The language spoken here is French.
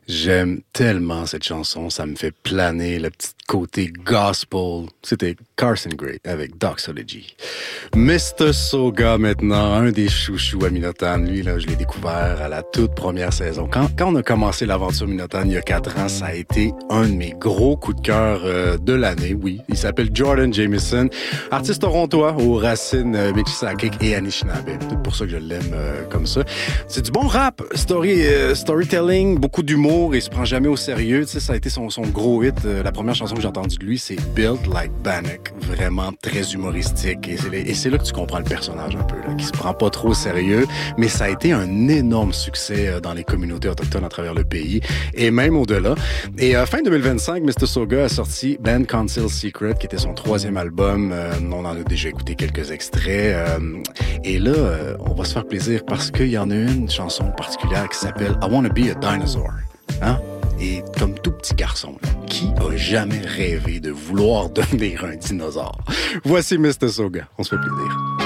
J'aime tellement cette chanson, ça me fait planer le petit côté gospel. C'était Carson Gray avec Doxology. Mr. Soga maintenant, un des chouchous à Minotan. Lui, là, je l'ai découvert à la toute première saison. Quand on a commencé l'aventure Minotan il y a 4 ans, ça a été un de mes gros coups de cœur de l'année, oui. Il s'appelle Jordan Jameson, artiste torontois aux racines Mississauga et Anishinaabe. C'est pour ça que je l'aime comme ça. C'est du bon rap, storytelling, beaucoup d'humour. Il se prend jamais au sérieux. Tu sais, ça a été son gros hit. La première chanson que j'ai entendue de lui, c'est Built Like Bannock. Vraiment très humoristique. Et c'est là que tu comprends le personnage un peu, là, qui se prend pas trop au sérieux. Mais ça a été un énorme succès dans les communautés autochtones à travers le pays. Et même au-delà. Et fin 2025, Mr. Soga a sorti Band Council Secret, qui était son 3e album. On en a déjà écouté quelques extraits. Et là, on va se faire plaisir parce qu'il y en a une chanson particulière qui s'appelle I Wanna Be a Dinosaur. Hein? Et comme tout petit garçon, là, qui a jamais rêvé de vouloir devenir un dinosaure? Voici Mr. Soga. On se fait plaisir.